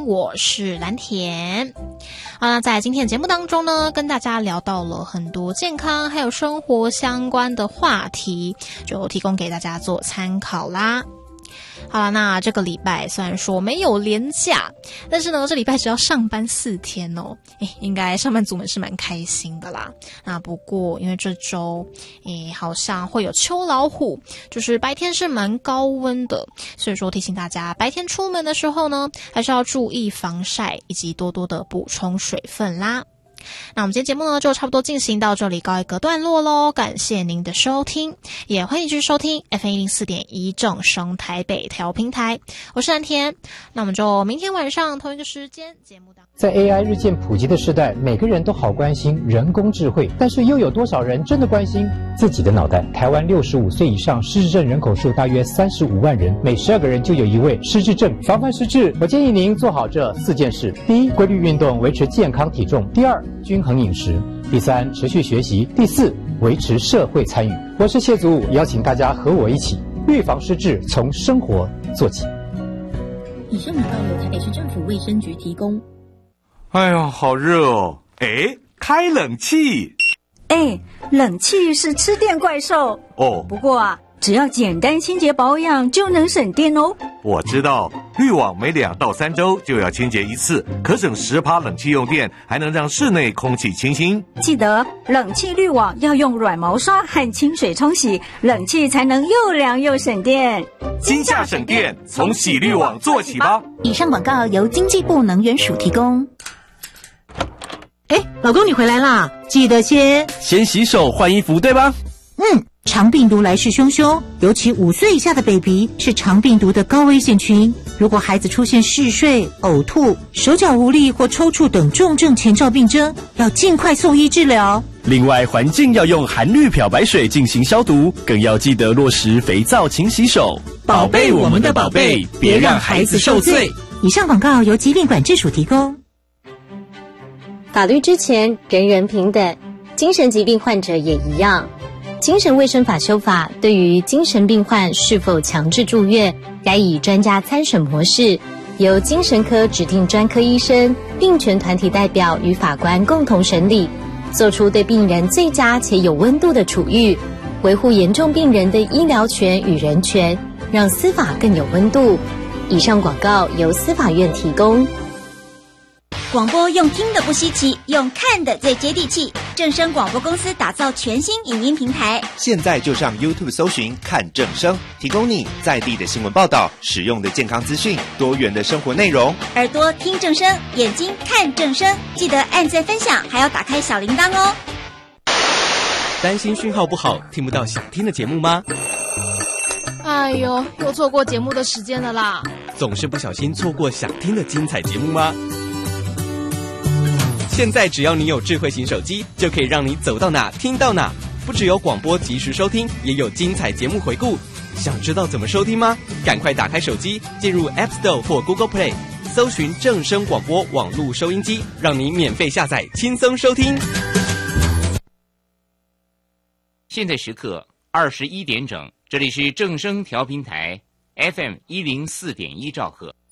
我是蓝田。那在今天的节目当中呢，跟大家聊到了很多健康还有生活相关的话题，就提供给大家做参考啦。好了，那这个礼拜虽然说没有连假，但是呢，这礼拜只要上班4天哦，应该上班族们是蛮开心的啦。那不过因为这周，好像会有秋老虎，就是白天是蛮高温的，所以说提醒大家白天出门的时候呢，还是要注意防晒，以及多多的补充水分啦。那我们今天节目呢就差不多进行到这里告一个段落咯，感谢您的收听，也欢迎继续收听 FM104.1 正声台北调频台，我是蓝田。那我们就明天晚上同一个时间节目当中。 在 AI 日渐普及的时代，每个人都好关心人工智慧，但是又有多少人真的关心自己的脑袋？台湾65岁以上失智症人口数大约35万人，每12个人就有一位失智症。防范失智，我建议您做好这4件事：第一，规律运动，维持健康体重；第二，均衡饮食；第三，持续学习；第四，维持社会参与。我是谢祖武，邀请大家和我一起预防失智，从生活做起。 以上广告由台北市政府卫生局提供。 哎呀，好热哦！开冷气。 冷气是吃电怪兽哦。 不过啊，只要简单清洁保养就能省电哦。 我知道，滤网每2到3周就要清洁一次，可省10%冷气用电，还能让室内空气清新。 记得冷气滤网要用软毛刷和清水冲洗，冷气才能又凉又省电。 今夏省电，从洗滤网做起吧。 以上广告由经济部能源署提供。 老公你回来啦，记得先洗手换衣服对吧？ 肠病毒来势汹汹，尤其5岁以下的 baby 是肠病毒的高危险群。如果孩子出现嗜睡、呕吐、手脚无力或抽搐等重症前兆病征，要尽快送医治疗。 另外，环境要用含氯漂白水进行消毒，更要记得落实肥皂勤洗手，宝贝我们的宝贝，别让孩子受罪。 以上广告由疾病管制署提供。 法律之前，人人平等，精神疾病患者也一样。精神卫生法修法对于精神病患是否强制住院，该以专家参审模式，由精神科指定专科医生、病权团体代表与法官共同审理，做出对病人最佳且有温度的处遇，维护严重病人的医疗权与人权，让司法更有温度。以上广告由司法院提供。 广播用听的不稀奇，用看的最接地气。正声广播公司打造全新影音平台， 现在就上 YouTube 搜寻看正声，提供你在地的新闻报道、实用的健康资讯、多元的生活内容。 耳朵听正声，眼睛看正声，记得按赞分享，还要打开小铃铛哦。 担心讯号不好，听不到想听的节目吗？ 哎呦，又错过节目的时间了啦！ 总是不小心错过想听的精彩节目吗？现在只要你有智慧型手机，就可以让你走到哪听到哪。不只有广播及时收听，也有精彩节目回顾。想知道怎么收听吗？赶快打开手机，进入 App Store 或 Google Play， 搜寻正声广播网络收音机，让你免费下载，轻松收听。 现在时刻21点整，这里是正声调频台 FM104.1兆赫。